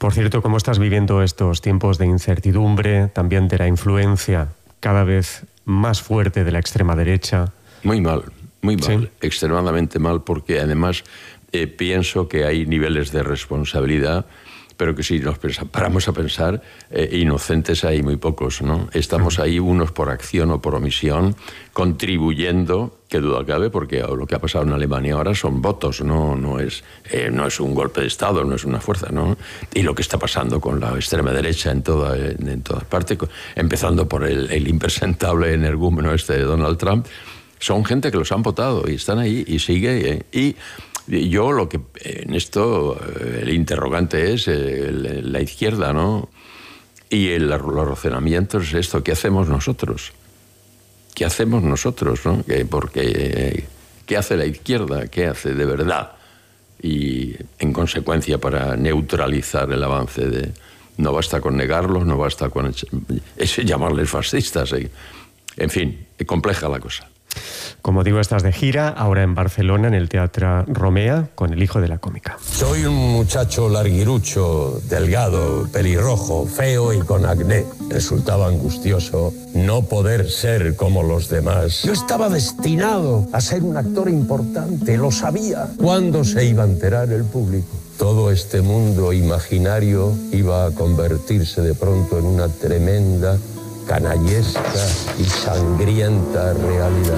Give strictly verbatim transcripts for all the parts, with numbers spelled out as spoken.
Por cierto, ¿cómo estás viviendo estos tiempos de incertidumbre, también de la influencia cada vez más fuerte de la extrema derecha? Muy mal, muy mal, ¿Sí? extremadamente mal, porque además eh, pienso que hay niveles de responsabilidad, pero que si nos pensa, paramos a pensar, eh, inocentes hay muy pocos, ¿no? Estamos ahí unos por acción o por omisión, contribuyendo, que duda cabe, porque lo que ha pasado en Alemania ahora son votos, no, no, es, eh, no es un golpe de Estado, no es una fuerza, ¿no? Y lo que está pasando con la extrema derecha en, toda, en, en todas partes, empezando por el, el impresentable energúmeno este de Donald Trump, son gente que los han votado y están ahí y sigue. Eh, y yo lo que en esto el interrogante es el, la izquierda, ¿no? Y el, los razonamientos es esto: ¿qué hacemos nosotros? ¿Qué hacemos nosotros, no? Porque ¿qué hace la izquierda? ¿Qué hace de verdad? Y en consecuencia, para neutralizar el avance de, no basta con negarlos, no basta con es llamarles fascistas. ¿eh? En fin, compleja la cosa. Como digo, estás de gira, ahora en Barcelona, en el Teatro Romea, con El hijo de la cómica. Soy un muchacho larguirucho, delgado, pelirrojo, feo y con acné. Resultaba angustioso no poder ser como los demás. Yo estaba destinado a ser un actor importante, lo sabía. ¿Cuándo se iba a enterar el público? Todo este mundo imaginario iba a convertirse de pronto en una tremenda, canallesca y sangrienta realidad.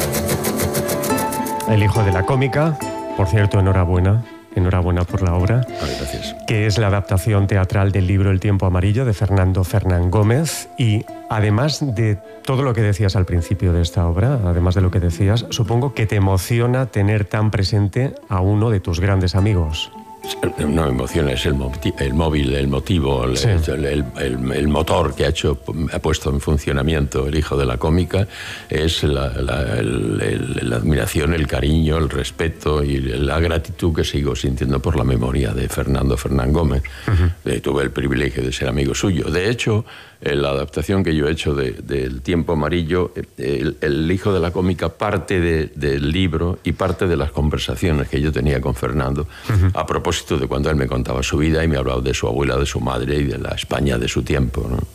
El hijo de la cómica, por cierto, enhorabuena, enhorabuena por la obra. Ay, gracias. Que es la adaptación teatral del libro El tiempo amarillo de Fernando Fernán Gómez. Y además de todo lo que decías al principio de esta obra, además de lo que decías, supongo que te emociona tener tan presente a uno de tus grandes amigos. No me emociona, es el, moti el móvil, el motivo, el, sí. el, el, el, el motor que ha hecho, ha puesto en funcionamiento El hijo de la cómica, es la, la, el, el, la admiración, el cariño, el respeto y la gratitud que sigo sintiendo por la memoria de Fernando Fernán Gómez. Uh-huh. eh, tuve el privilegio de ser amigo suyo. De hecho, eh, la adaptación que yo he hecho del de, de Tiempo Amarillo, eh, el, el hijo de la cómica parte de, del libro y parte de las conversaciones que yo tenía con Fernando, uh-huh. a propósito de cuando él me contaba su vida y me hablaba de su abuela, de su madre y de la España de su tiempo, ¿no?